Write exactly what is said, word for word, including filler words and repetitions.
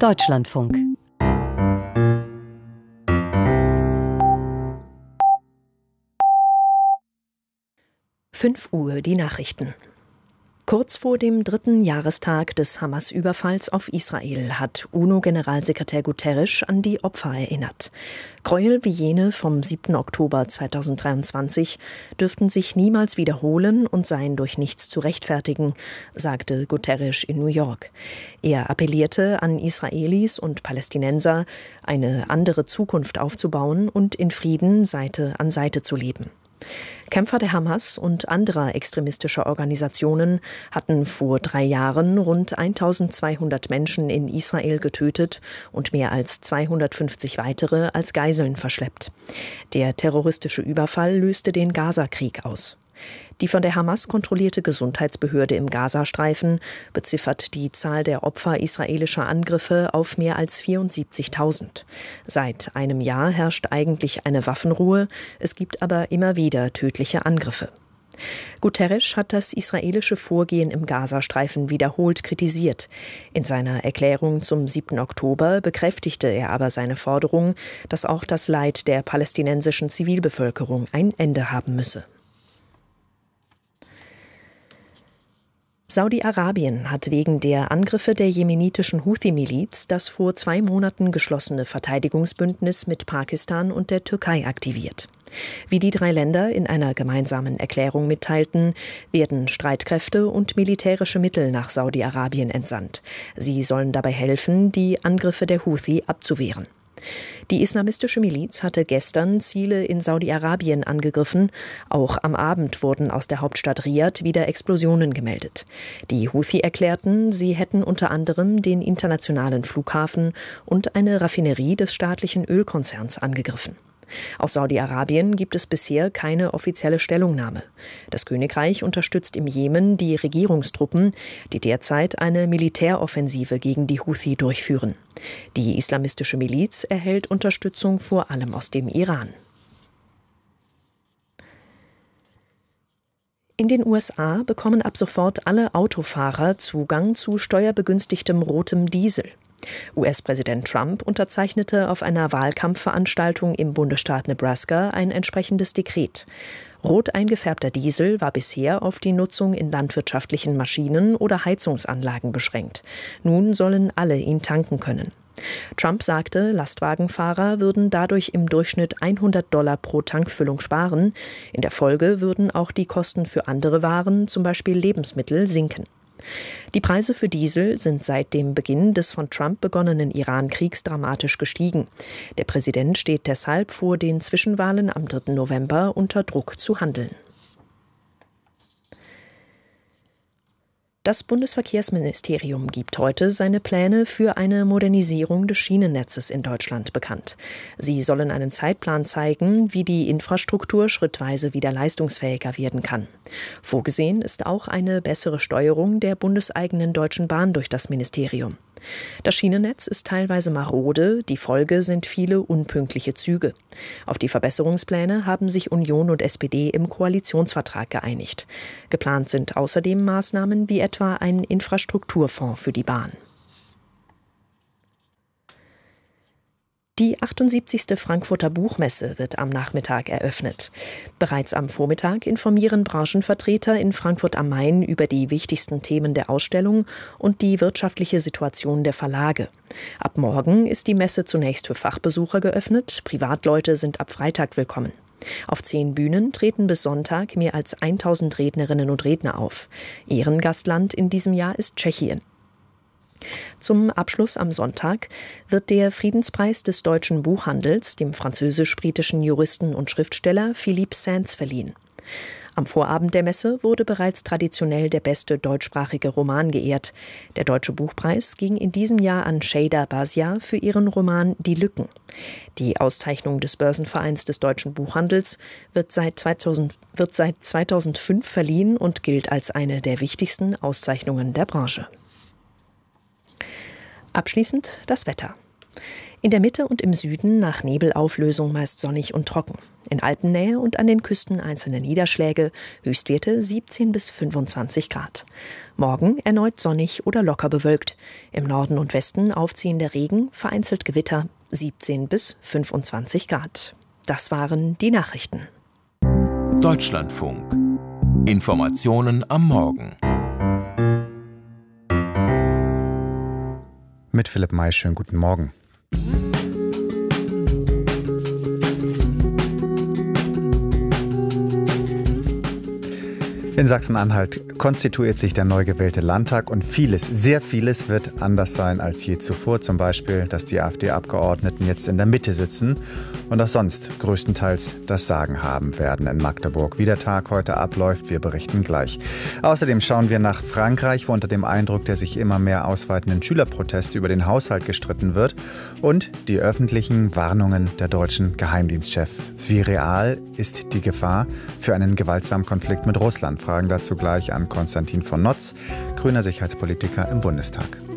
Deutschlandfunk. fünf Uhr die Nachrichten. Kurz vor dem dritten Jahrestag des Hamas-Überfalls auf Israel hat UNO-Generalsekretär Guterres an die Opfer erinnert. Gräuel wie jene vom siebten Oktober zweitausenddreiundzwanzig dürften sich niemals wiederholen und seien durch nichts zu rechtfertigen, sagte Guterres in New York. Er appellierte an Israelis und Palästinenser, eine andere Zukunft aufzubauen und in Frieden Seite an Seite zu leben. Kämpfer der Hamas und anderer extremistischer Organisationen hatten vor drei Jahren rund eintausendzweihundert Menschen in Israel getötet und mehr als zweihundertfünfzig weitere als Geiseln verschleppt. Der terroristische Überfall löste den Gaza-Krieg aus. Die von der Hamas kontrollierte Gesundheitsbehörde im Gazastreifen beziffert die Zahl der Opfer israelischer Angriffe auf mehr als vierundsiebzigtausend. Seit einem Jahr herrscht eigentlich eine Waffenruhe, es gibt aber immer wieder tödliche Angriffe. Guterres hat das israelische Vorgehen im Gazastreifen wiederholt kritisiert. In seiner Erklärung zum siebten Oktober bekräftigte er aber seine Forderung, dass auch das Leid der palästinensischen Zivilbevölkerung ein Ende haben müsse. Saudi-Arabien hat wegen der Angriffe der jemenitischen Houthi-Miliz das vor zwei Monaten geschlossene Verteidigungsbündnis mit Pakistan und der Türkei aktiviert. Wie die drei Länder in einer gemeinsamen Erklärung mitteilten, werden Streitkräfte und militärische Mittel nach Saudi-Arabien entsandt. Sie sollen dabei helfen, die Angriffe der Houthi abzuwehren. Die islamistische Miliz hatte gestern Ziele in Saudi-Arabien angegriffen. Auch am Abend wurden aus der Hauptstadt Riad wieder Explosionen gemeldet. Die Houthi erklärten, sie hätten unter anderem den internationalen Flughafen und eine Raffinerie des staatlichen Ölkonzerns angegriffen. Aus Saudi-Arabien gibt es bisher keine offizielle Stellungnahme. Das Königreich unterstützt im Jemen die Regierungstruppen, die derzeit eine Militäroffensive gegen die Houthi durchführen. Die islamistische Miliz erhält Unterstützung vor allem aus dem Iran. In den U S A bekommen ab sofort alle Autofahrer Zugang zu steuerbegünstigtem rotem Diesel. U S-Präsident Trump unterzeichnete auf einer Wahlkampfveranstaltung im Bundesstaat Nebraska ein entsprechendes Dekret. Rot eingefärbter Diesel war bisher auf die Nutzung in landwirtschaftlichen Maschinen oder Heizungsanlagen beschränkt. Nun sollen alle ihn tanken können. Trump sagte, Lastwagenfahrer würden dadurch im Durchschnitt hundert Dollar pro Tankfüllung sparen. In der Folge würden auch die Kosten für andere Waren, zum Beispiel Lebensmittel, sinken. Die Preise für Diesel sind seit dem Beginn des von Trump begonnenen Iran-Kriegs dramatisch gestiegen. Der Präsident steht deshalb vor den Zwischenwahlen am dritten November unter Druck zu handeln. Das Bundesverkehrsministerium gibt heute seine Pläne für eine Modernisierung des Schienennetzes in Deutschland bekannt. Sie sollen einen Zeitplan zeigen, wie die Infrastruktur schrittweise wieder leistungsfähiger werden kann. Vorgesehen ist auch eine bessere Steuerung der bundeseigenen Deutschen Bahn durch das Ministerium. Das Schienennetz ist teilweise marode, die Folge sind viele unpünktliche Züge. Auf die Verbesserungspläne haben sich Union und S P D im Koalitionsvertrag geeinigt. Geplant sind außerdem Maßnahmen wie etwa ein Infrastrukturfonds für die Bahn. Die achtundsiebzigste Frankfurter Buchmesse wird am Nachmittag eröffnet. Bereits am Vormittag informieren Branchenvertreter in Frankfurt am Main über die wichtigsten Themen der Ausstellung und die wirtschaftliche Situation der Verlage. Ab morgen ist die Messe zunächst für Fachbesucher geöffnet, Privatleute sind ab Freitag willkommen. Auf zehn Bühnen treten bis Sonntag mehr als tausend Rednerinnen und Redner auf. Ehrengastland in diesem Jahr ist Tschechien. Zum Abschluss am Sonntag wird der Friedenspreis des deutschen Buchhandels dem französisch-britischen Juristen und Schriftsteller Philippe Sands verliehen. Am Vorabend der Messe wurde bereits traditionell der beste deutschsprachige Roman geehrt. Der Deutsche Buchpreis ging in diesem Jahr an Şeyda Bazia für ihren Roman Die Lücken. Die Auszeichnung des Börsenvereins des deutschen Buchhandels wird seit, zweitausend, wird seit zweitausendfünf verliehen und gilt als eine der wichtigsten Auszeichnungen der Branche. Abschließend das Wetter. In der Mitte und im Süden nach Nebelauflösung meist sonnig und trocken. In Alpennähe und an den Küsten einzelne Niederschläge, Höchstwerte siebzehn bis fünfundzwanzig Grad. Morgen erneut sonnig oder locker bewölkt. Im Norden und Westen aufziehender Regen, vereinzelt Gewitter, siebzehn bis fünfundzwanzig Grad. Das waren die Nachrichten. Deutschlandfunk. Informationen am Morgen. Mit Philipp May, schönen guten Morgen. In Sachsen-Anhalt konstituiert sich der neu gewählte Landtag und vieles, sehr vieles wird anders sein als je zuvor. Zum Beispiel, dass die AfD-Abgeordneten jetzt in der Mitte sitzen und auch sonst größtenteils das Sagen haben werden in Magdeburg. Wie der Tag heute abläuft, wir berichten gleich. Außerdem schauen wir nach Frankreich, wo unter dem Eindruck der sich immer mehr ausweitenden Schülerproteste über den Haushalt gestritten wird, und die öffentlichen Warnungen der deutschen Geheimdienstchefs. Wie real ist die Gefahr für einen gewaltsamen Konflikt mit Russland? Fragen dazu gleich an Konstantin von Notz, grüner Sicherheitspolitiker im Bundestag.